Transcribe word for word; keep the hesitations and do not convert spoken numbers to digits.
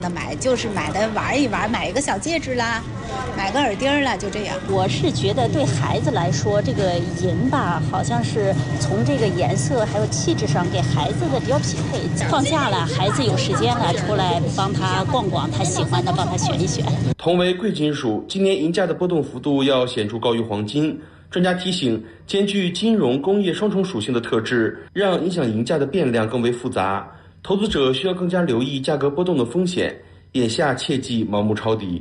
那买就是买的玩一玩，买一个小戒指啦，买个耳钉啦，就这样。 我是觉得对孩子来说，这个银吧，好像是从这个颜色还有气质上给孩子的比较匹配。放假了，孩子有时间了，出来帮他逛逛，他喜欢的帮他选一选。 同为贵金属，今年银价的波动幅度要显著高于黄金。专家提醒，兼具金融、工业双重属性的特质，让影响银价的变量更为复杂。投资者需要更加留意价格波动的风险，眼下切忌盲目抄底。